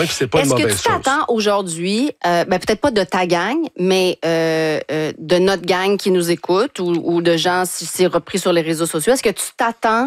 C'est pas une mauvaise chose. Est-ce que tu t'attends aujourd'hui, peut-être pas de ta gang, mais de notre gang qui nous écoute ou de gens, si c'est repris sur les réseaux sociaux, est-ce que tu t'attends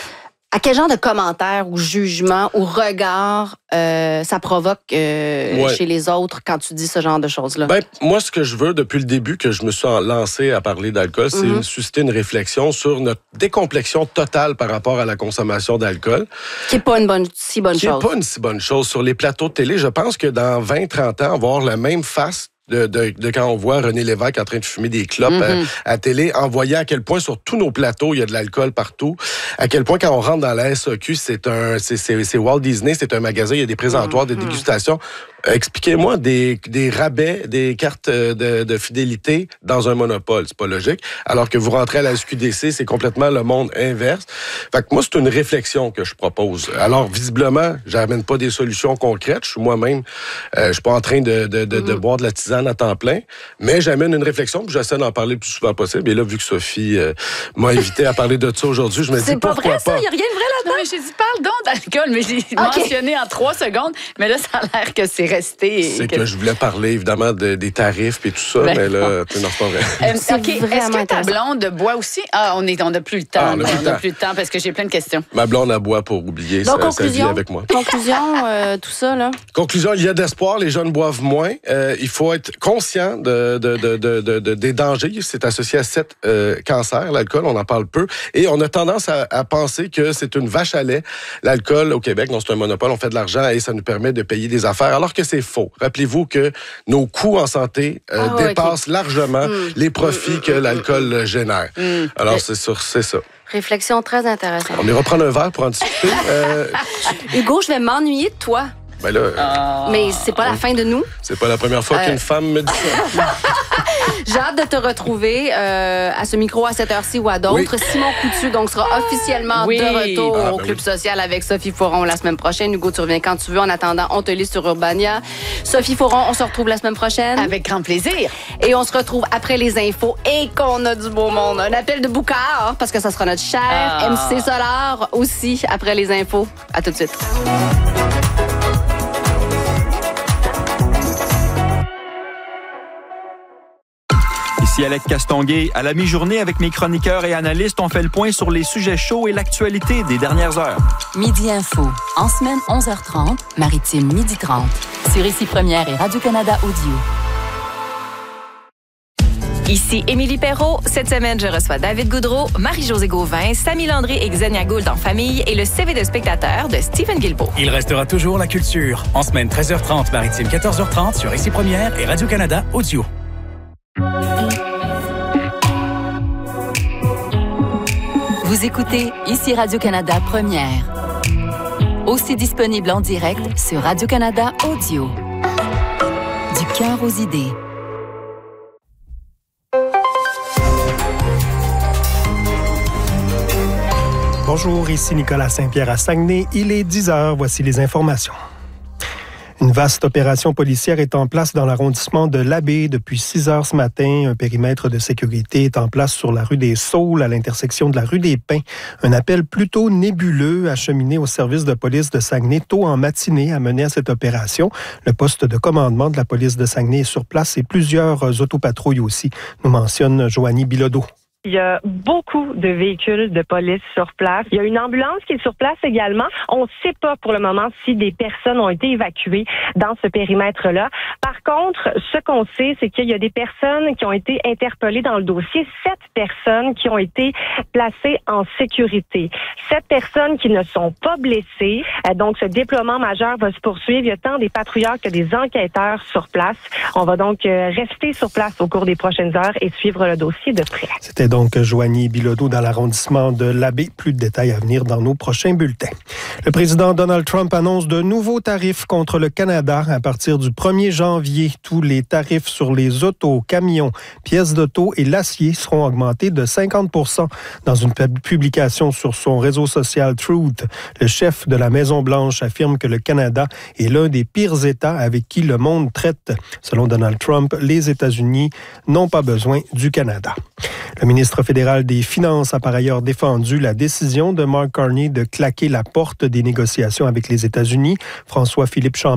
à quel genre de commentaires ou jugements ou regards ça provoque chez les autres quand tu dis ce genre de choses-là? Moi, ce que je veux depuis le début que je me suis lancé à parler d'alcool, c'est susciter une réflexion sur notre décomplexion totale par rapport à la consommation d'alcool. Qui n'est pas une si bonne chose. Qui n'est pas une si bonne chose. Sur les plateaux de télé, je pense que dans 20-30 ans, on va avoir la même face de quand on voit René Lévesque en train de fumer des clopes à télé, en voyant à quel point sur tous nos plateaux, il y a de l'alcool partout, à quel point quand on rentre dans la SAQ, c'est Walt Disney, c'est un magasin, il y a des présentoirs, des dégustations. Expliquez-moi des rabais, des cartes de fidélité dans un monopole. C'est pas logique. Alors que vous rentrez à la SQDC, c'est complètement le monde inverse. Fait que moi, c'est une réflexion que je propose. Alors, visiblement, j'amène pas des solutions concrètes. Je suis moi-même, je suis pas en train de boire de la tisane à temps plein, mais j'amène une réflexion puis j'essaie d'en parler le plus souvent possible. Et là, vu que Sophie m'a invité à parler de ça aujourd'hui, je me dis pourquoi pas. C'est pas vrai, ça? Il n'y a rien de vrai là-dedans? Non, mais j'ai dit, parle donc d'alcool, mais j'ai mentionné en 3 secondes, mais là, ça a l'air que c'est resté. C'est que je voulais parler, évidemment, des tarifs et tout ça, mais là, c'est pas vrai. Est-ce que ta blonde boit aussi? Ah, on n'a plus le temps. On n'a plus le temps parce que j'ai plein de questions. Ma blonde, elle boit pour oublier sa vie avec moi. Conclusion, tout ça, là? Conclusion, il y a d'espoir, les jeunes boivent moins. Il faut être conscient des dangers. C'est associé à 7 cancers, l'alcool, on en parle peu. Et on a tendance à penser que c'est une vache à lait. L'alcool au Québec, non, c'est un monopole, on fait de l'argent et ça nous permet de payer des affaires, alors que c'est faux. Rappelez-vous que nos coûts en santé dépassent largement les profits que l'alcool génère. Alors, c'est ça. Réflexion très intéressante. On ira prendre un verre pour en discuter. Hugo, je vais m'ennuyer de toi. Ben là, mais c'est pas la fin de nous. C'est pas la première fois qu'une femme me dit ça. J'ai hâte de te retrouver à ce micro à cette heure-ci ou à d'autres. Oui. Simon Coutu donc sera officiellement de retour au Club Social avec Sophie Foron la semaine prochaine. Hugo, tu reviens quand tu veux. En attendant, on te lit sur Urbania. Sophie Foron, on se retrouve la semaine prochaine. Avec grand plaisir. Et on se retrouve après les infos et qu'on a du beau monde. Un appel de Boucard, parce que ça sera notre cher MC Solar aussi après les infos. À tout de suite. Ici Alec Castonguay. À la mi-journée, avec mes chroniqueurs et analystes, on fait le point sur les sujets chauds et l'actualité des dernières heures. Midi Info. En semaine, 11h30, Maritime, 12h30. Sur Ici Première et Radio-Canada Audio. Ici Émilie Perrault. Cette semaine, je reçois David Goudreau, Marie-Josée Gauvin, Samy Landry et Xenia Gould en famille et le CV de spectateur de Stephen Guilbeault. Il restera toujours la culture. En semaine, 13h30, Maritime, 14h30 sur Ici Première et Radio-Canada Audio. Vous écoutez Ici Radio-Canada Première. Aussi disponible en direct sur Radio-Canada Audio. Du cœur aux idées. Bonjour, ici Nicolas Saint-Pierre à Saguenay. Il est 10h, voici les informations. Une vaste opération policière est en place dans l'arrondissement de l'Abbé depuis 6 heures ce matin. Un périmètre de sécurité est en place sur la rue des Saules à l'intersection de la rue des Pins. Un appel plutôt nébuleux acheminé au service de police de Saguenay tôt en matinée a mené à cette opération. Le poste de commandement de la police de Saguenay est sur place et plusieurs autopatrouilles aussi, nous mentionne Joanie Bilodeau. Il y a beaucoup de véhicules de police sur place. Il y a une ambulance qui est sur place également. On ne sait pas pour le moment si des personnes ont été évacuées dans ce périmètre-là. Par contre, ce qu'on sait, c'est qu'il y a des personnes qui ont été interpellées dans le dossier. 7 personnes qui ont été placées en sécurité. 7 personnes qui ne sont pas blessées. Donc, ce déploiement majeur va se poursuivre. Il y a tant des patrouilleurs que des enquêteurs sur place. On va donc rester sur place au cours des prochaines heures et suivre le dossier de près. C'était donc Joanie Bilodeau dans l'arrondissement de l'Abbé. Plus de détails à venir dans nos prochains bulletins. Le président Donald Trump annonce de nouveaux tarifs contre le Canada. À partir du 1er janvier, tous les tarifs sur les autos, camions, pièces d'auto et l'acier seront augmentés de 50 %. Dans une publication sur son réseau social Truth, le chef de la Maison-Blanche affirme que le Canada est l'un des pires États avec qui le monde traite. Selon Donald Trump, les États-Unis n'ont pas besoin du Canada. Le ministre fédéral des Finances a par ailleurs défendu la décision de Mark Carney de claquer la porte des négociations avec les États-Unis. François-Philippe Chambon